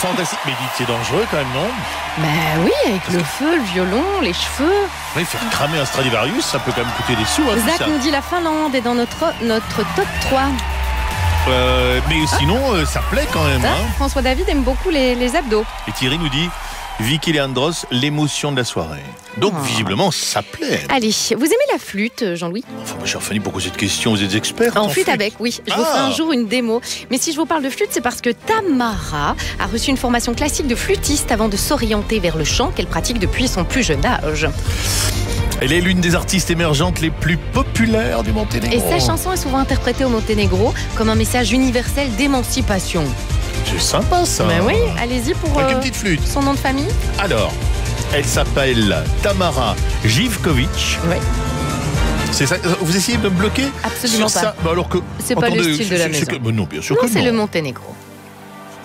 fantastique. Mais dites, c'est dangereux quand même, non? Ben oui, avec le feu, le violon, les cheveux. Oui, faire cramer un Stradivarius, ça peut quand même coûter des sous. Hein, tout Zach ça. nous dit la Finlande est dans notre top 3. Mais sinon, ça plaît quand même. Hein. François David aime beaucoup les abdos. Et Thierry nous dit Vicky Leandros, l'émotion de la soirée. Donc, visiblement, ça plaît. Allez, vous aimez la flûte, Jean-Louis? Enfin, cher Fanny, pourquoi cette question? Vous êtes experte En flûte à bec, oui. Je vous ferai un jour une démo. Mais si je vous parle de flûte, c'est parce que Tamara a reçu une formation classique de flûtiste avant de s'orienter vers le chant qu'elle pratique depuis son plus jeune âge. Elle est l'une des artistes émergentes les plus populaires du Monténégro. Et sa chanson est souvent interprétée au Monténégro comme un message universel d'émancipation. C'est sympa, ça. Ben oui, allez-y pour Avec une petite flûte. son nom de famille. Alors, elle s'appelle Tamara Živković. Oui. C'est ça. Vous essayez de me bloquer Absolument sur pas. ça. Bah alors que. C'est pas le style de la maison. Non, bien sûr Non, que c'est non. le Monténégro.